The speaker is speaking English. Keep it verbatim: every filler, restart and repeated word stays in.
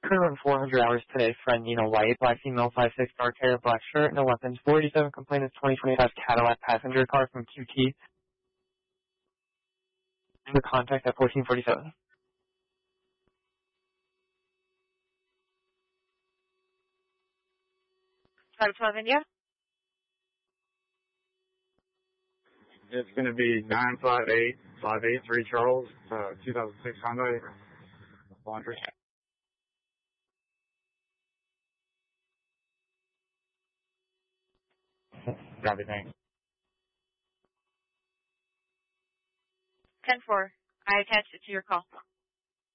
Current four hundred hours today, friend Nina White, black female, five six, dark hair, black shirt, no weapons. forty-seven complaint is twenty twenty-five Cadillac passenger car from Q T. In the contact at fourteen forty-seven. five twelve India? It's going to be nine five eight five eight three Charles, uh, two thousand six Hyundai Laundry. Copy, thanks. ten four. I attached it to your call.